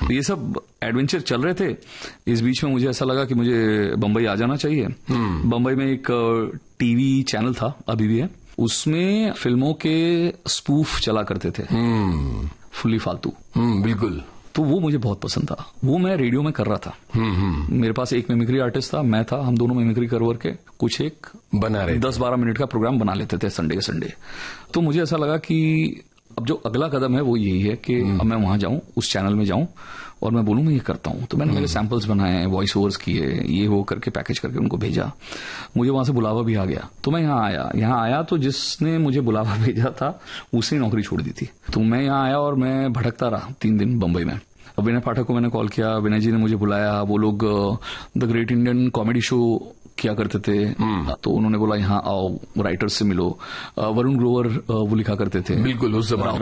तो ये सब एडवेंचर चल रहे थे। इस बीच में मुझे ऐसा लगा कि मुझे बम्बई आ जाना चाहिए। बम्बई में एक टीवी चैनल था, अभी भी है, उसमें फिल्मों के स्पूफ चला करते थे, फुल्ली फालतू। बिल्कुल। तो वो मुझे बहुत पसंद था, वो मैं रेडियो में कर रहा था। मेरे पास एक मिमिक्री आर्टिस्ट था, मैं था, हम दोनों मिमिक्री कर के कुछ एक बना रहे 10-12 मिनट का प्रोग्राम बना लेते थे संडे के संडे। तो मुझे ऐसा लगा कि अब जो अगला कदम है वो यही है कि अब मैं वहां जाऊं, उस चैनल में जाऊं और मैं बोलूं मैं ये करता हूं। तो मैंने मेरे सैंपल्स बनाए, वॉइस ओवर्स किए, ये वो करके पैकेज करके उनको भेजा। मुझे वहां से बुलावा भी आ गया, तो मैं यहाँ आया तो जिसने मुझे बुलावा भेजा था उसने नौकरी छोड़ दी थी। तो मैं यहाँ आया और मैं भटकता रहा 3 दिन बम्बई में। अब विनय पाठक को मैंने कॉल किया, विनय जी ने मुझे बुलाया। वो लोग the great Indian comedy show किया करते थे, तो उन्होंने बोला यहाँ आओ, राइटर्स से मिलो। वरुण ग्रोवर वो लिखा करते थे, बिल्कुल उस जमाने